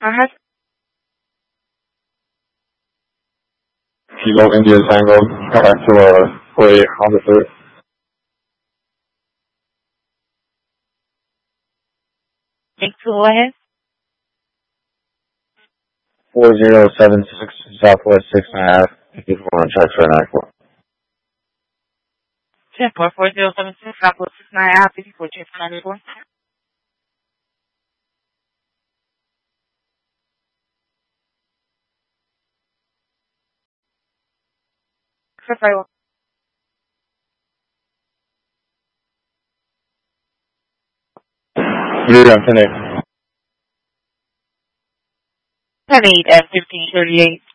Uh-huh. Kilo India Tango, come back to 48 Honda Civic. Thanks, go ahead. 4076 Southwest 6th Ave. If you want to transfer an I-4. 10.4076, Southwest 69 Ave, 54 94. Sorry. You're on 10-8. 10-8 at 1538.